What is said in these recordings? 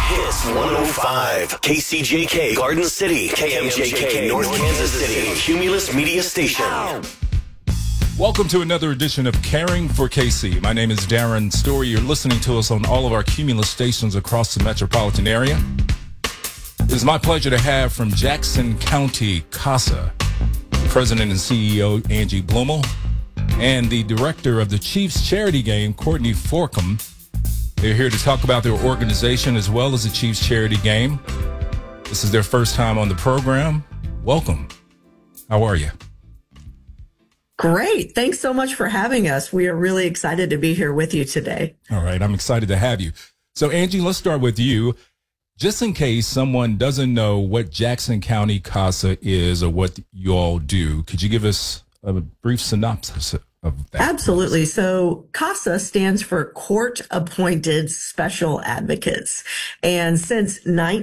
Hits 105, KCJK, Garden City, KMJK, North Kansas City, Cumulus Media Station. Welcome to another edition of Caring for KC. My name is Darren Story. You're listening to us on all of our Cumulus stations across the metropolitan area. It is my pleasure to have from Jackson County CASA, President and CEO Angie Blumel, and the Director of the Chiefs Charity Game, Courtney Forcum. They're here to talk about their organization as well as the Chiefs Charity Game. This is their first time on the program. Welcome. How are you? Great. Thanks so much for having us. We are really excited to be here with you today. All right. I'm excited to have you. So, Angie, let's start with you. Just in case someone doesn't know what Jackson County CASA is or what you all do, could you give us a brief synopsis of that? Absolutely. So CASA stands for Court Appointed Special Advocates. And since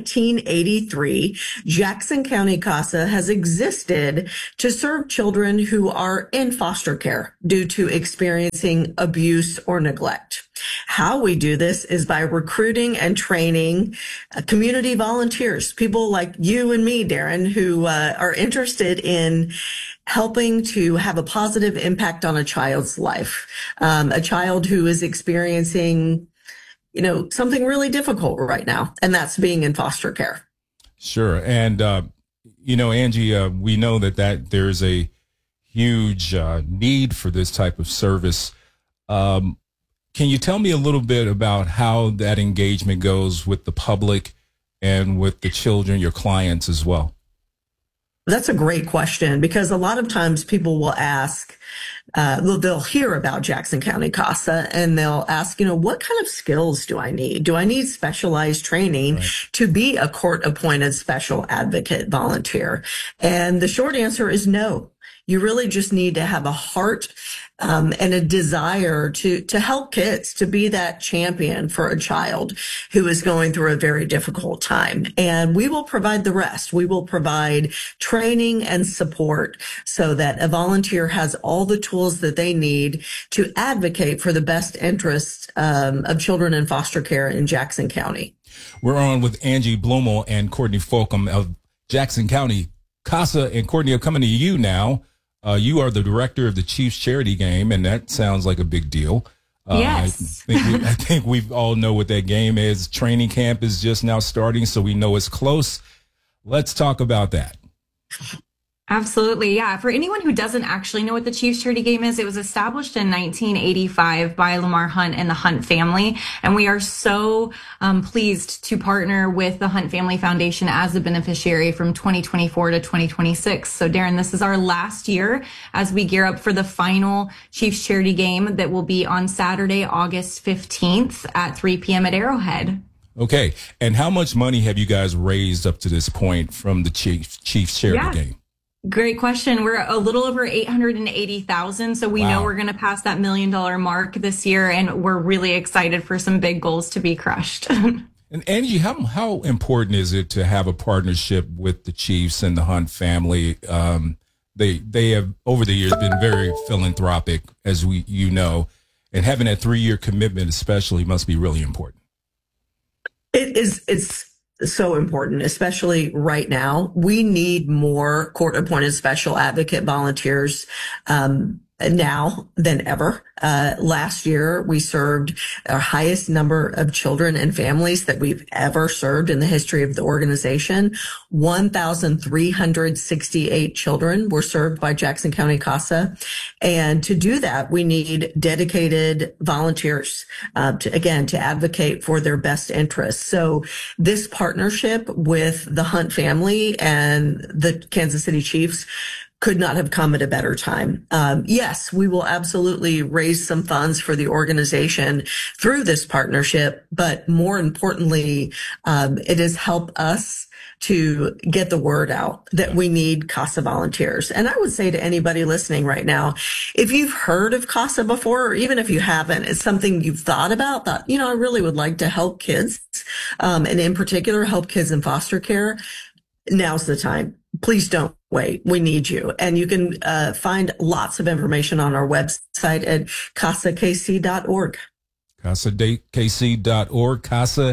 1983, Jackson County CASA has existed to serve children who are in foster care due to experiencing abuse or neglect. How we do this is by recruiting and training community volunteers, people like you and me, Darren, who are interested in helping to have a positive impact on a child's life, a child who is experiencing, something really difficult right now, and that's being in foster care. Sure. And, Angie, we know that there's a huge need for this type of service. Can you tell me a little bit about how that engagement goes with the public and with the children, your clients as well? That's a great question, because a lot of times people will ask, they'll hear about Jackson County CASA and they'll ask, what kind of skills do I need? Do I need specialized training to be a court-appointed special advocate volunteer? And the short answer is no. You really just need to have a heart and a desire to help kids, to be that champion for a child who is going through a very difficult time. And we will provide the rest. We will provide training and support so that a volunteer has all the tools that they need to advocate for the best interests of children in foster care in Jackson County. We're on with Angie Blumel and Courtney Forcum of Jackson County CASA. And Courtney, I'm coming to you now. You are the director of the Chiefs Charity Game, and that sounds like a big deal. Yes. I think we all know what that game is. Training camp is just now starting, so we know it's close. Let's talk about that. Absolutely. Yeah. For anyone who doesn't actually know what the Chiefs Charity Game is, it was established in 1985 by Lamar Hunt and the Hunt family. And we are so pleased to partner with the Hunt Family Foundation as a beneficiary from 2024 to 2026. So, Darren, this is our last year as we gear up for the final Chiefs Charity Game that will be on Saturday, August 15th at 3 p.m. at Arrowhead. Okay. And how much money have you guys raised up to this point from the Chiefs Charity Game? Great question. We're a little over 880,000. So we know we're going to pass that $1 million mark this year, and we're really excited for some big goals to be crushed. And Angie, how important is it to have a partnership with the Chiefs and the Hunt family? They have over the years been very philanthropic, as and having that 3-year commitment especially must be really important. It's so important, especially right now. We need more court-appointed special advocate volunteers now than ever. Last year, we served our highest number of children and families that we've ever served in the history of the organization. 1,368 children were served by Jackson County CASA. And to do that, we need dedicated volunteers, to advocate for their best interests. So this partnership with the Hunt family and the Kansas City Chiefs could not have come at a better time. Yes, we will absolutely raise some funds for the organization through this partnership, but more importantly, it has helped us to get the word out that we need CASA volunteers. And I would say to anybody listening right now, if you've heard of CASA before, or even if you haven't, it's something you've thought about, that, I really would like to help kids, and in particular, help kids in foster care. Now's the time. Please don't wait. We need you. And you can find lots of information on our website at CASAKC.org. CASAKC.org,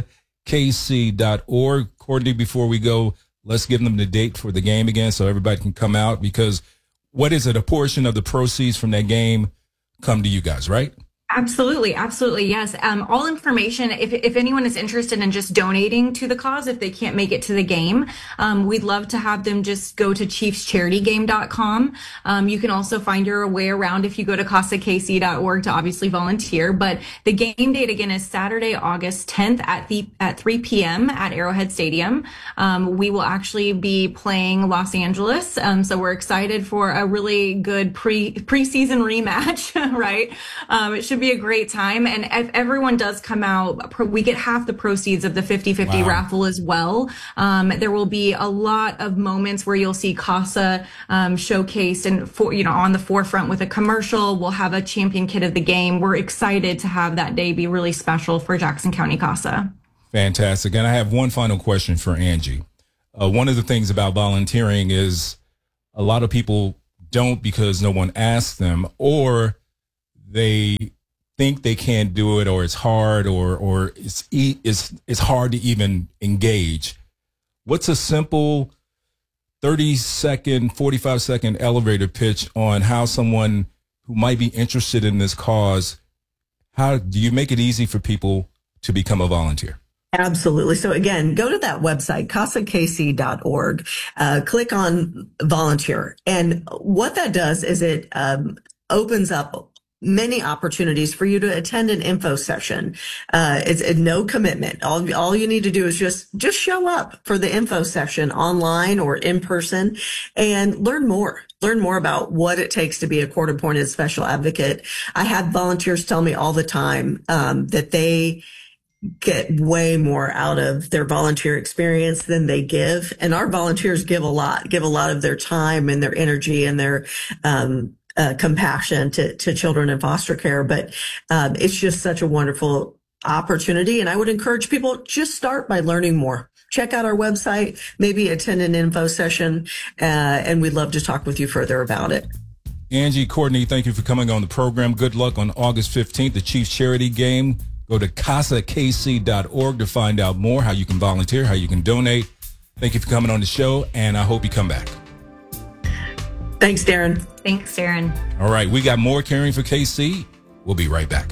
CasaKC.org. Courtney, before we go, let's give them the date for the game again so everybody can come out, because what is it? A portion of the proceeds from that game come to you guys, right? Absolutely. Absolutely. Yes. All information, if anyone is interested in just donating to the cause, if they can't make it to the game, we'd love to have them just go to chiefscharityGame.com. You can also find your way around if you go to CasaKC.org to obviously volunteer. But the game date again is Saturday, August 10th at 3 p.m. at Arrowhead Stadium. We will actually be playing Los Angeles. So we're excited for a really good preseason rematch, right? It should be a great time. And if everyone does come out, we get half the proceeds of the 50-50 raffle as well. There will be a lot of moments where you'll see CASA showcased and on the forefront with a commercial. We'll have a champion kid of the game. We're excited to have that day be really special for Jackson County CASA. Fantastic. And I have one final question for Angie. One of the things about volunteering is a lot of people don't because no one asks them, or they think they can't do it, or it's hard, or it's hard to even engage. What's a simple 30-second, 45-second elevator pitch on how someone who might be interested in this cause, how do you make it easy for people to become a volunteer? Absolutely. So again, go to that website, CasaKC.org, click on volunteer. And what that does is it opens up many opportunities for you to attend an info session. It's no commitment. All you need to do is just show up for the info session online or in person and learn more. Learn more about what it takes to be a court-appointed special advocate. I have volunteers tell me all the time that they get way more out of their volunteer experience than they give. And our volunteers give a lot of their time and their energy and their compassion to children in foster care. But it's just such a wonderful opportunity. And I would encourage people, just start by learning more. Check out our website, maybe attend an info session, and we'd love to talk with you further about it. Angie, Courtney, thank you for coming on the program. Good luck on August 15th, the Chiefs Charity Game. Go to CasaKC.org to find out more, how you can volunteer, how you can donate. Thank you for coming on the show, and I hope you come back. Thanks, Darren. Thanks, Darren. All right, we got more Caring for KC. We'll be right back.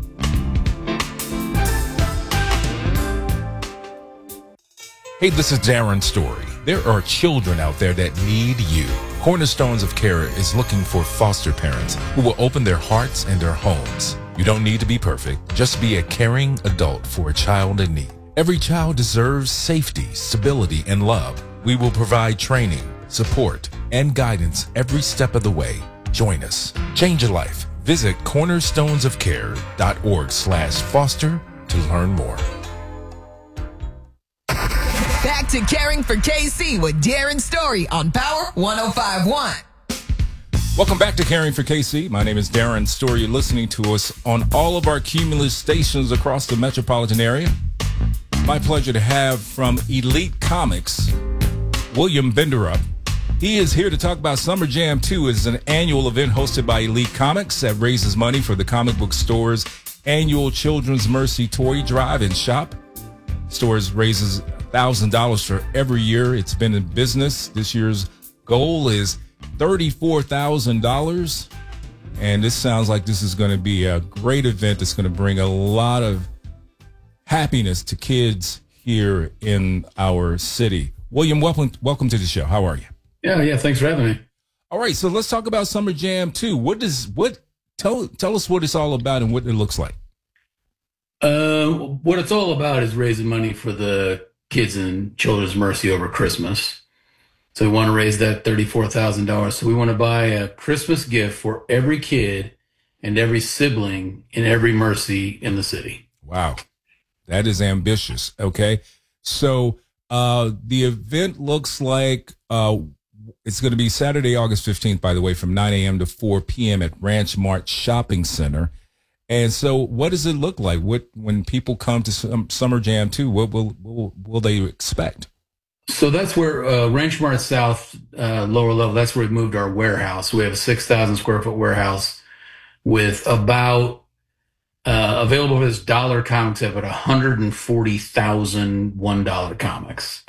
Hey, this is Darren Story. There are children out there that need you. Cornerstones of Care is looking for foster parents who will open their hearts and their homes. You don't need to be perfect. Just be a caring adult for a child in need. Every child deserves safety, stability, and love. We will provide training, support, and guidance every step of the way. Join us. Change a life. Visit cornerstonesofcare.org/foster to learn more. Back to Caring for KC with Darren Story on Power 105.1. Welcome back to Caring for KC. My name is Darren Story. You're listening to us on all of our Cumulus stations across the metropolitan area. My pleasure to have from Elite Comics, William Benderup. He is here to talk about Summer Jam 2. It's an annual event hosted by Elite Comics that raises money for the comic book store's annual Children's Mercy Toy Drive and Shop. Stores raises $1,000 for every year it's been in business. This year's goal is $34,000. And this sounds like this is going to be a great event that's going to bring a lot of happiness to kids here in our city. William, welcome to the show. How are you? Yeah. Thanks for having me. All right. So let's talk about Summer Jam 2. Tell us what it's all about and what it looks like. What it's all about is raising money for the kids in Children's Mercy over Christmas. So we want to raise that $34,000. So we want to buy a Christmas gift for every kid and every sibling in every Mercy in the city. Wow. That is ambitious. Okay. So the event looks like it's going to be Saturday, August 15th, by the way, from 9 a.m. to 4 p.m. at Ranch Mart Shopping Center. And so what does it look like? When people come to Summer Jam 2, what will they expect? So that's where Ranch Mart South, lower level, that's where we moved our warehouse. We have a 6,000 square foot warehouse with about Available for this dollar comics have about 140,000 $1 comics.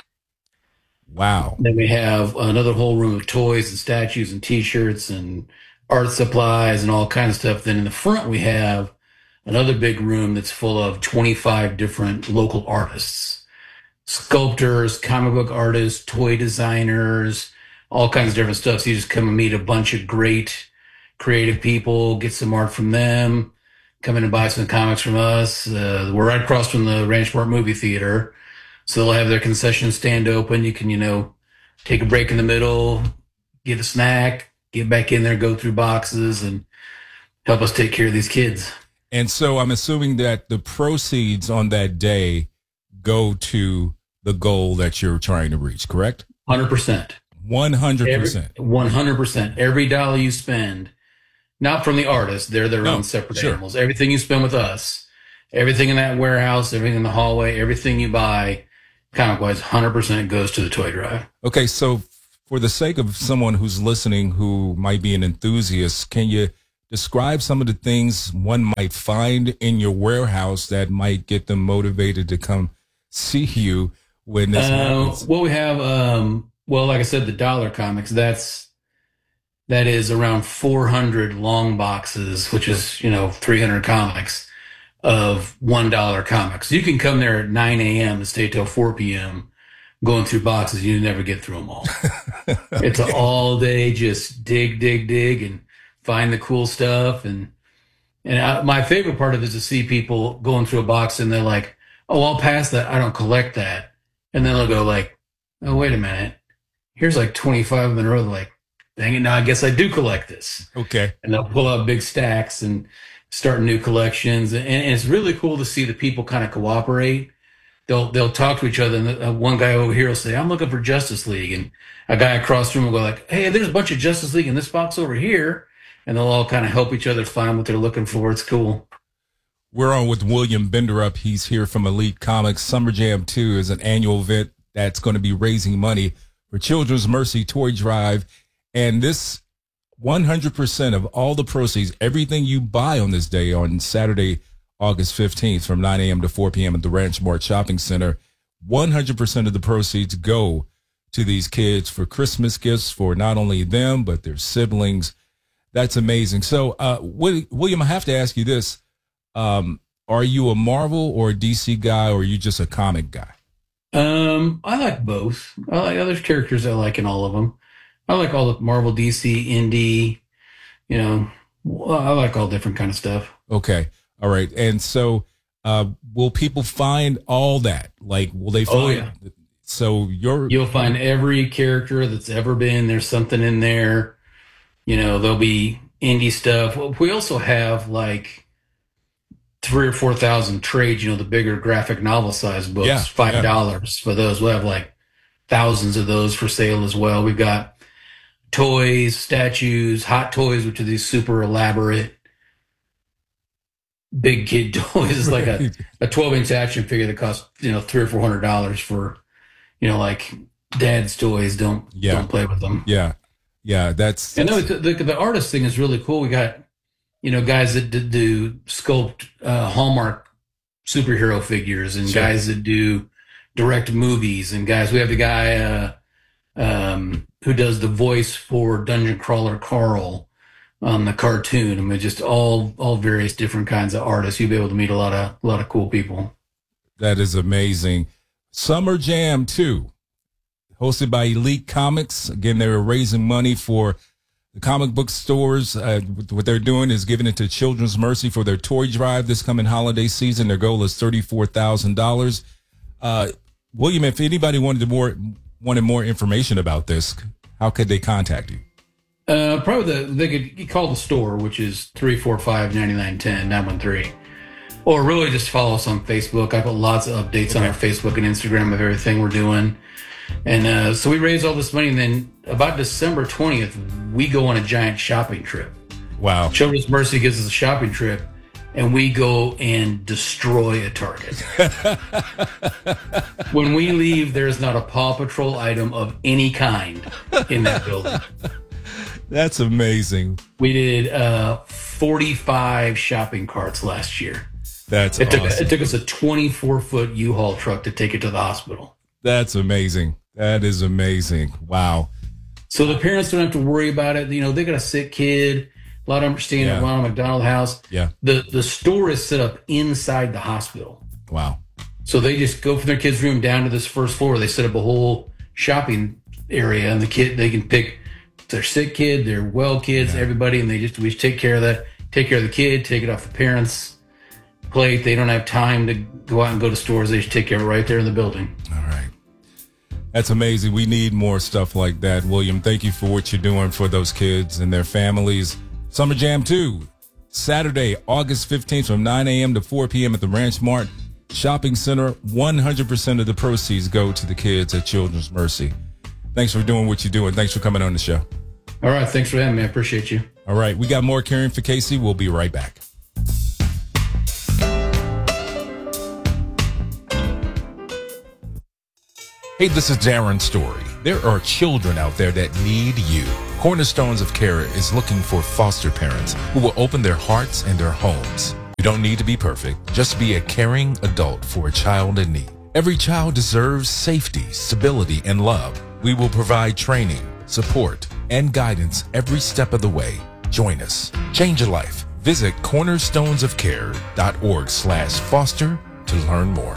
Wow. Then we have another whole room of toys and statues and T-shirts and art supplies and all kinds of stuff. Then in the front, we have another big room that's full of 25 different local artists, sculptors, comic book artists, toy designers, all kinds of different stuff. So you just come and meet a bunch of great creative people, get some art from them, come in and buy some comics from us. We're right across from the Ranchport movie theater. So they'll have their concession stand open. You can, take a break in the middle, get a snack, get back in there, go through boxes, and help us take care of these kids. And so I'm assuming that the proceeds on that day go to the goal that you're trying to reach, correct? 100%. 100%. 100%. Every dollar you spend, not from the artist, they're their own separate animals. Everything you spend with us, everything in that warehouse, everything in the hallway, everything you buy, comic-wise, 100% goes to the toy drive. Okay, so for the sake of someone who's listening who might be an enthusiast, can you describe some of the things one might find in your warehouse that might get them motivated to come see you when this happens? Well, we have, like I said, the dollar comics, that is around 400 long boxes, which is, 300 comics of $1 comics. You can come there at 9 a.m. and stay till 4 p.m. going through boxes. You never get through them all. Okay. It's all day, just dig, and find the cool stuff. And my favorite part of it is to see people going through a box and they're like, oh, I'll pass that. I don't collect that. And then they'll go like, oh, wait a minute. Here's like 25 of them in a row. They're like, dang it, now I guess I do collect this. Okay. And they'll pull out big stacks and start new collections. And it's really cool to see the people kind of cooperate. They'll talk to each other. And one guy over here will say, I'm looking for Justice League. And a guy across the room will go like, hey, there's a bunch of Justice League in this box over here. And they'll all kind of help each other find what they're looking for. It's cool. We're on with William Benderup. He's here from Elite Comics. Summer Jam 2 is an annual event that's going to be raising money for Children's Mercy Toy Drive. And this 100% of all the proceeds, everything you buy on this day, on Saturday, August 15th from 9 a.m. to 4 p.m. at the Ranchmart Shopping Center, 100% of the proceeds go to these kids for Christmas gifts for not only them, but their siblings. That's amazing. So, William, I have to ask you this. Are you a Marvel or a DC guy, or are you just a comic guy? I like both. I like other characters I like in all of them. I like all the Marvel, DC, indie, I like all different kind of stuff. Okay. All right. And so, will people find all that? Like, will they find? Oh, yeah. So you'll find every character that's ever been. There's something in there. There'll be indie stuff. We also have like 3,000 or 4,000 trades, the bigger graphic novel size books, $5 for those. We'll have like thousands of those for sale as well. We've got toys, statues, hot toys, which are these super elaborate big kid toys. It's like a 12-inch action figure that costs, $300 or $400 for, like dad's toys. Don't play with them. Yeah. Yeah. That's the artist thing is really cool. We got, guys that do sculpt Hallmark superhero figures and guys that do direct movies and guys. We have the guy who does the voice for Dungeon Crawler Carl on the cartoon. I mean, just all various different kinds of artists. You'll be able to meet a lot of cool people. That is amazing. Summer Jam 2, hosted by Elite Comics. Again, they were raising money for the comic book stores. What they're doing is giving it to Children's Mercy for their toy drive this coming holiday season. Their goal is $34,000. William, if anybody wanted more information about this, how could they contact you? Probably they could call the store, which is 345-9910 913, or really just follow us on Facebook. I put lots of updates on our Facebook and Instagram of everything we're doing. And so we raise all this money, and then about December 20th, we go on a giant shopping trip. Wow. Children's Mercy gives us a shopping trip, and we go and destroy a Target. When we leave, there's not a Paw Patrol item of any kind in that building. That's amazing. We did 45 shopping carts last year. That's It awesome. took us a 24-foot U-Haul truck to take it to the hospital. That's amazing. That is amazing. Wow. So the parents don't have to worry about it. You know, they got a sick kid. A lot of them are staying at Ronald McDonald House. Yeah. The store is set up inside the hospital. Wow. So they just go from their kids' room down to this first floor. They set up a whole shopping area, and they can pick their sick kid, their well kids, everybody, and we just take care of that. Take care of the kid, take it off the parents' plate. They don't have time to go out and go to stores. They just take care of it right there in the building. All right. That's amazing. We need more stuff like that. William, thank you for what you're doing for those kids and their families. Summer Jam 2, Saturday, August 15th from 9 a.m. to 4 p.m. at the Ranch Mart Shopping Center. 100% of the proceeds go to the kids at Children's Mercy. Thanks for doing what you're doing. Thanks for coming on the show. All right. Thanks for having me. I appreciate you. All right. We got more Caring for KC. We'll be right back. Hey, this is Darren Story. There are children out there that need you. Cornerstones of Care is looking for foster parents who will open their hearts and their homes. You don't need to be perfect. Just be a caring adult for a child in need. Every child deserves safety, stability, and love. We will provide training, support, and guidance every step of the way. Join us. Change a life. Visit cornerstonesofcare.org/foster to learn more.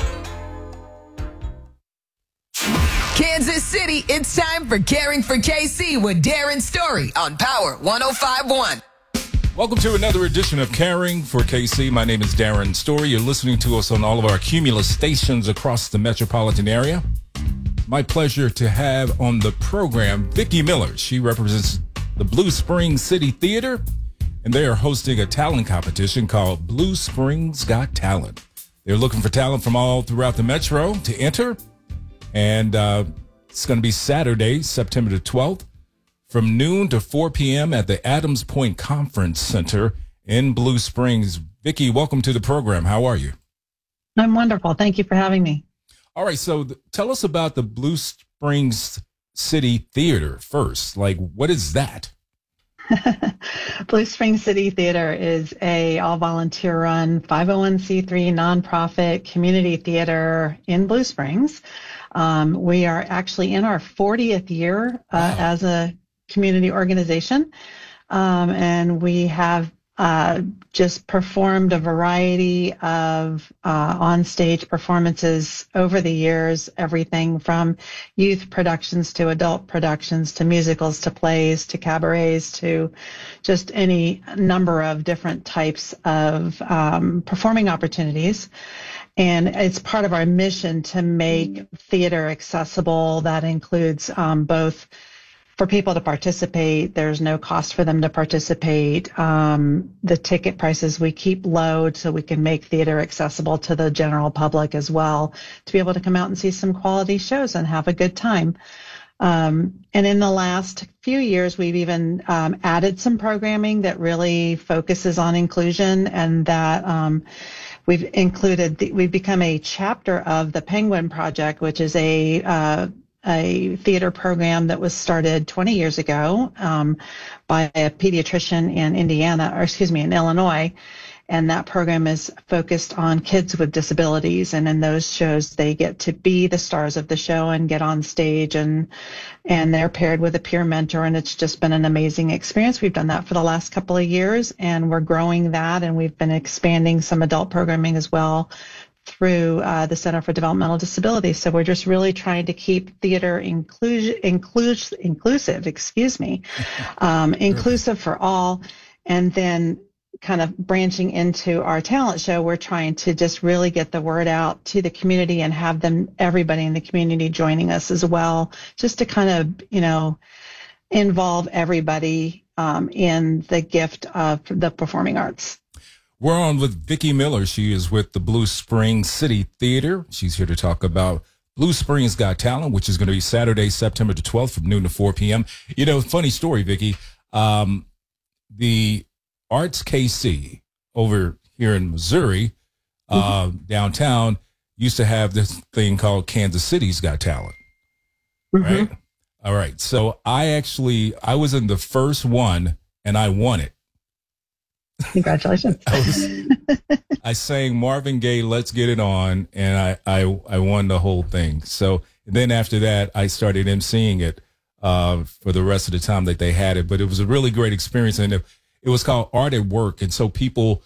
Kansas City, it's time for Caring for KC with Darren Story on Power 105.1. Welcome to another edition of Caring for KC. My name is Darren Story. You're listening to us on all of our Cumulus stations across the metropolitan area. My pleasure to have on the program Vicki Miller. She represents the Blue Springs City Theater, and they are hosting a talent competition called Blue Springs Got Talent. They're looking for talent from all throughout the metro to enter. And it's going to be Saturday, September the 12th, from noon to 4 p.m. at the Adams Point Conference Center in Blue Springs. Vicki, welcome to the program. How are you? I'm wonderful. Thank you for having me. All right. So tell us about the Blue Springs City Theater first. Like, what is that? Blue Springs City Theater is a all-volunteer run 501c3 nonprofit community theater in Blue Springs. We are actually in our 40th year as a community organization, and we have just performed a variety of on-stage performances over the years, everything from youth productions to adult productions to musicals to plays to cabarets to just any number of different types of performing opportunities. And it's part of our mission to make theater accessible. That includes both for people to participate. There's no cost for them to participate. The ticket prices we keep low so we can make theater accessible to the general public as well, to be able to come out and see some quality shows and have a good time. And in the last few years, we've even added some programming that really focuses on inclusion, and that we've become a chapter of the Penguin Project, which is a theater program that was started 20 years ago by a pediatrician in in Illinois. And that program is focused on kids with disabilities. And in those shows, they get to be the stars of the show and get on stage, and they're paired with a peer mentor. And it's just been an amazing experience. We've done that for the last couple of years, and we're growing that. And we've been expanding some adult programming as well through the Center for Developmental Disability. So we're just really trying to keep theater inclusive for all. And then kind of branching into our talent show, we're trying to just really get the word out to the community and have everybody in the community joining us as well, just to kind of, involve everybody in the gift of the performing arts. We're on with Vicki Miller. She is with the Blue Springs City Theater. She's here to talk about Blue Springs Got Talent, which is going to be Saturday, September the 12th from noon to 4 p.m. Funny story, Vicki. The Arts KC over here in Missouri, downtown, used to have this thing called Kansas City's Got Talent, right? All right. So I was in the first one and I won it. Congratulations. I sang Marvin Gaye, Let's Get It On, and I won the whole thing. So then after that, I started emceeing it for the rest of the time that they had it. But it was a really great experience. And it was called Art at Work. And so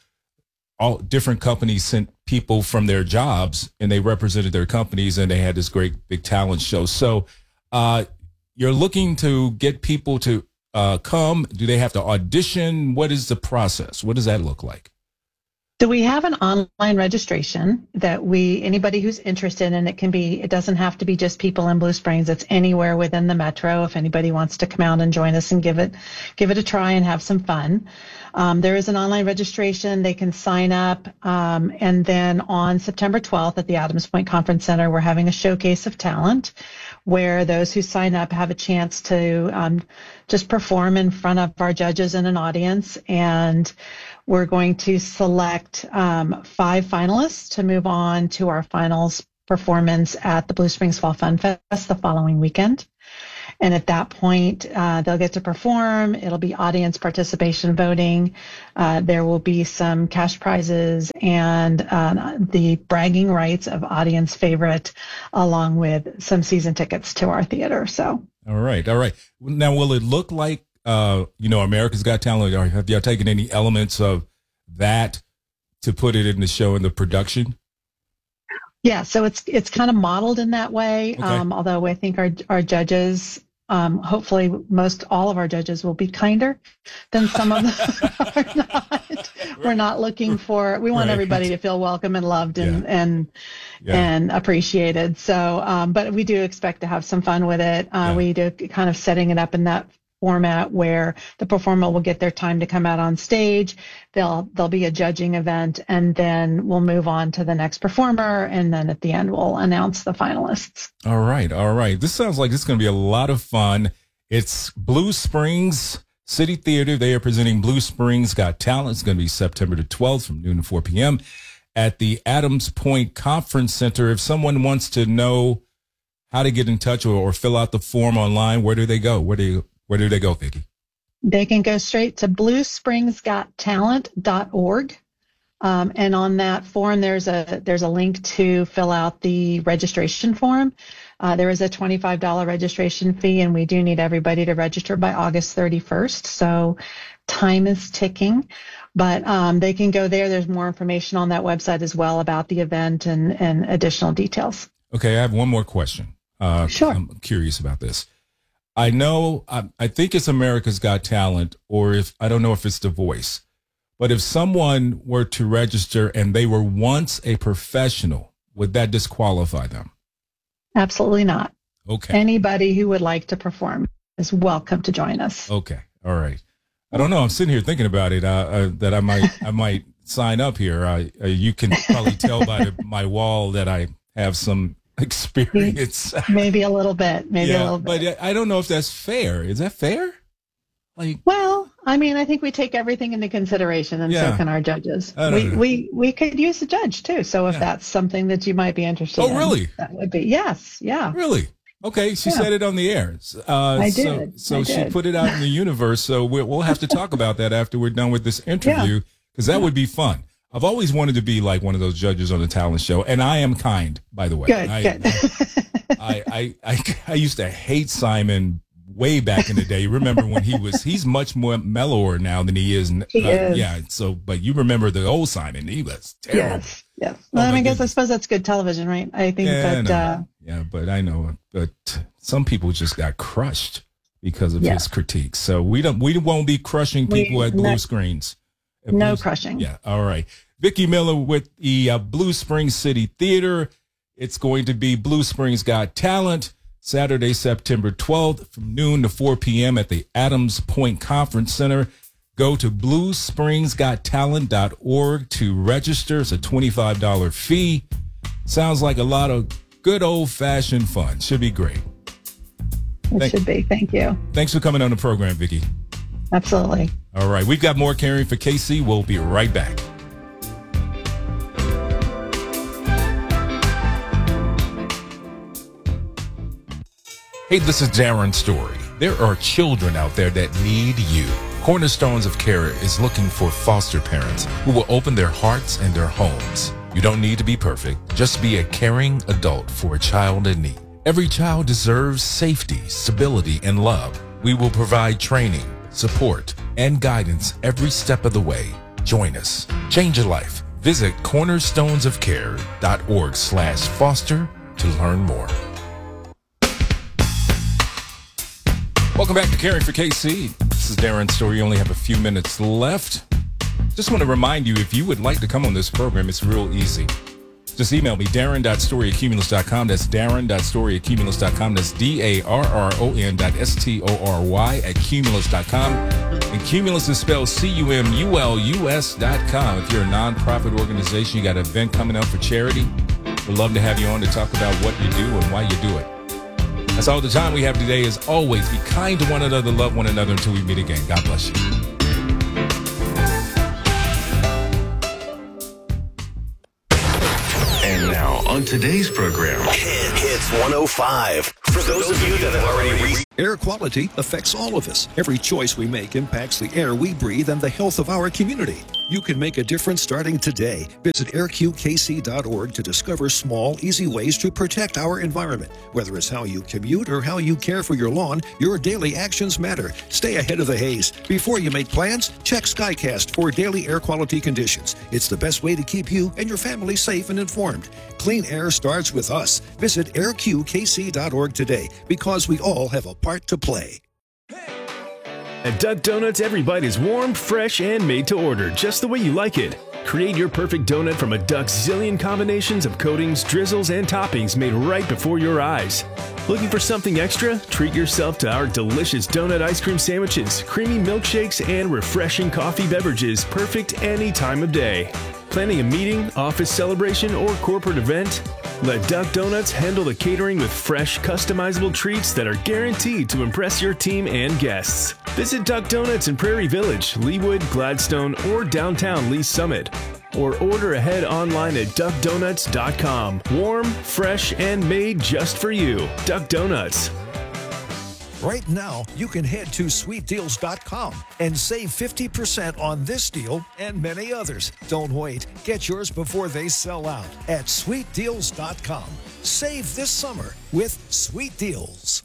all different companies sent people from their jobs and they represented their companies and they had this great big talent show. So you're looking to get people to come? Do they have to audition? What is the process? What does that look like? So we have an online registration that anybody who's interested in it doesn't have to be just people in Blue Springs. It's anywhere within the metro. If anybody wants to come out and join us and give it a try and have some fun. There is an online registration. They can sign up. And then on September 12th at the Adams Point Conference Center, we're having a showcase of talent where those who sign up have a chance to just perform in front of our judges and an audience. And we're going to select 5 finalists to move on to our finals performance at the Blue Springs Fall Fun Fest the following weekend. And at that point, they'll get to perform. It'll be audience participation voting. There will be some cash prizes and the bragging rights of audience favorite, along with some season tickets to our theater. So, all right. Now, will it look like America's Got Talent? Or have y'all taken any elements of that to put it in the show and the production? Yeah, so it's kind of modeled in that way. Okay. Although I think our judges, hopefully all of our judges will be kinder than some of them are not. We're not looking for. We want everybody to feel welcome and loved and appreciated. So, but we do expect to have some fun with it. We do kind of setting it up in that format where the performer will get their time to come out on stage. There'll be a judging event, and then we'll move on to the next performer, and then at the end we'll announce the finalists. All right. This sounds like it's going to be a lot of fun. It's Blue Springs City Theater. They are presenting Blue Springs Got Talent. It's going to be September the 12th from noon to 4 p.m. at the Adams Point Conference Center. If someone wants to know how to get in touch or fill out the form online, where do they go? Where do they go, Vicki? They can go straight to bluespringsgottalent.org. And on that form, there's a link to fill out the registration form. There is a $25 registration fee, and we do need everybody to register by August 31st. So time is ticking, but they can go there. There's more information on that website as well about the event and additional details. Okay, I have one more question. Sure. I'm curious about this. I know, I think it's America's Got Talent, or I don't know if it's The Voice, but if someone were to register and they were once a professional, would that disqualify them? Absolutely not. Okay. Anybody who would like to perform is welcome to join us. Okay. All right. I don't know. I'm sitting here thinking about it, that I might sign up here. You can probably tell by my wall that I have some experience. Maybe a little bit. A little bit. But I don't know if that's fair. Is that fair? Well, I mean, I think we take everything into consideration, and so can our judges. We could use a judge too. So if that's something that you might be interested in. Oh, really? That would be, yes. Yeah. Really? Okay. She said it on the air. I did. So she put it out in the universe. So we'll have to talk about that after we're done with this interview, because that would be fun. I've always wanted to be like one of those judges on the talent show, and I am kind, by the way. Good. I used to hate Simon way back in the day. You remember when he's much more mellower now than he is. He is. Yeah. So, but you remember the old Simon? He was terrible. Yes. Well, I suppose that's good television, right? I think that. But I know. But some people just got crushed because of his critiques. So we won't be crushing people at Blue Screens. No crushing. Yeah. All right. Vicki Miller with the Blue Springs City Theater. It's going to be Blue Springs Got Talent, Saturday, September 12th from noon to 4 p.m. at the Adams Point Conference Center. Go to bluespringsgottalent.org to register. It's a $25 fee. Sounds like a lot of good old-fashioned fun. Should be great. It should be. Thank you. Thanks for coming on the program, Vicki. Absolutely. All right. We've got more Caring for KC. We'll be right back. Hey, this is Darren Story. There are children out there that need you. Cornerstones of Care is looking for foster parents who will open their hearts and their homes. You don't need to be perfect. Just be a caring adult for a child in need. Every child deserves safety, stability, and love. We will provide training, support, and guidance every step of the way. Join us. Change your life. Visit cornerstonesofcare.org/foster to learn more. Welcome back to Caring for KC. This is Darren Story. You only have a few minutes left. Just want to remind you, if you would like to come on this program, it's real easy. Just email me, darren.story@cumulus.com. That's darren.story@cumulus.com. That's darron.story@cumulus.com. And Cumulus is spelled CUMULUS.com. If you're a nonprofit organization, you got an event coming up for charity, we'd love to have you on to talk about what you do and why you do it. That's all the time we have today. As always, be kind to one another, love one another until we meet again. God bless you. And now, on today's program, Hits 105. For those of you that have already Air quality affects all of us. Every choice we make impacts the air we breathe and the health of our community. You can make a difference starting today. Visit airqkc.org to discover small, easy ways to protect our environment. Whether it's how you commute or how you care for your lawn, your daily actions matter. Stay ahead of the haze. Before you make plans, check Skycast for daily air quality conditions. It's the best way to keep you and your family safe and informed. Clean air starts with us. Visit airqkc.org today because we all have a part to play. At Duck Donuts, every bite is warm, fresh, and made to order, just the way you like it. Create your perfect donut from a Duck's zillion combinations of coatings, drizzles, and toppings made right before your eyes. Looking for something extra? Treat yourself to our delicious donut ice cream sandwiches, creamy milkshakes, and refreshing coffee beverages, perfect any time of day. Planning a meeting, office celebration, or corporate event? Let Duck Donuts handle the catering with fresh, customizable treats that are guaranteed to impress your team and guests. Visit Duck Donuts in Prairie Village, Leawood, Gladstone, or downtown Lee Summit. Or order ahead online at duckdonuts.com. Warm, fresh, and made just for you. Duck Donuts. Right now, you can head to sweetdeals.com and save 50% on this deal and many others. Don't wait. Get yours before they sell out at sweetdeals.com. Save this summer with Sweet Deals.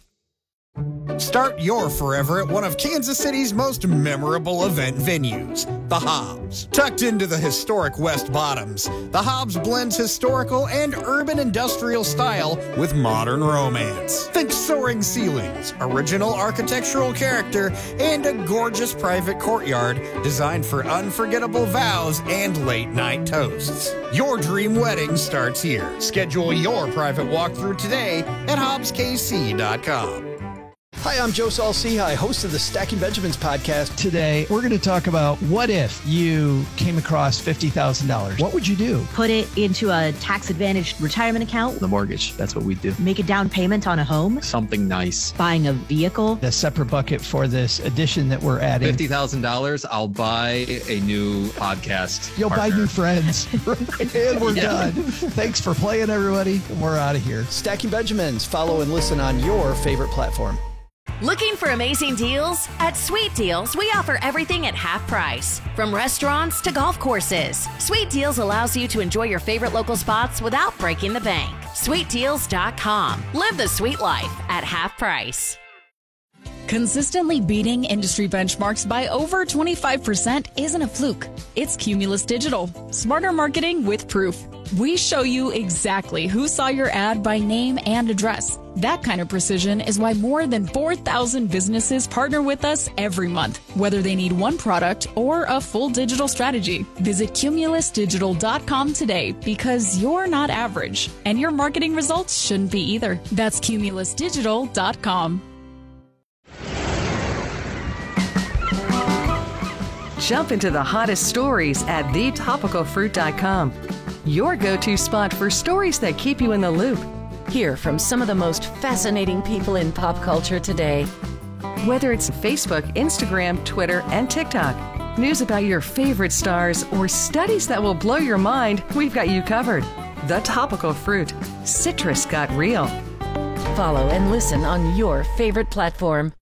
Start your forever at one of Kansas City's most memorable event venues, the Hobbs. Tucked into the historic West Bottoms, the Hobbs blends historical and urban industrial style with modern romance. Think soaring ceilings, original architectural character, and a gorgeous private courtyard designed for unforgettable vows and late-night toasts. Your dream wedding starts here. Schedule your private walkthrough today at hobbskc.com. Hi, I'm Joe Saul-Sehy, host of the Stacking Benjamins podcast. Today, we're going to talk about what if you came across $50,000? What would you do? Put it into a tax-advantaged retirement account. The mortgage, that's what we do. Make a down payment on a home. Something nice. Buying a vehicle. A separate bucket for this addition that we're adding. $50,000, I'll buy a new podcast. You'll buy new friends. And we're done. Thanks for playing, everybody. And we're out of here. Stacking Benjamins. Follow and listen on your favorite platform. Looking for amazing deals? At Sweet Deals, we offer everything at half price. From restaurants to golf courses, Sweet Deals allows you to enjoy your favorite local spots without breaking the bank. SweetDeals.com. Live the sweet life at half price. Consistently beating industry benchmarks by over 25% isn't a fluke. It's Cumulus Digital. Smarter marketing with proof. We show you exactly who saw your ad by name and address. That kind of precision is why more than 4,000 businesses partner with us every month, whether they need one product or a full digital strategy. Visit cumulusdigital.com today because you're not average, and your marketing results shouldn't be either. That's cumulusdigital.com. Jump into the hottest stories at thetopicalfruit.com. Your go-to spot for stories that keep you in the loop. Hear from some of the most fascinating people in pop culture today. Whether it's Facebook, Instagram, Twitter, and TikTok, news about your favorite stars, or studies that will blow your mind, we've got you covered. The Topical Fruit. Citrus got real. follow and listen on your favorite platform.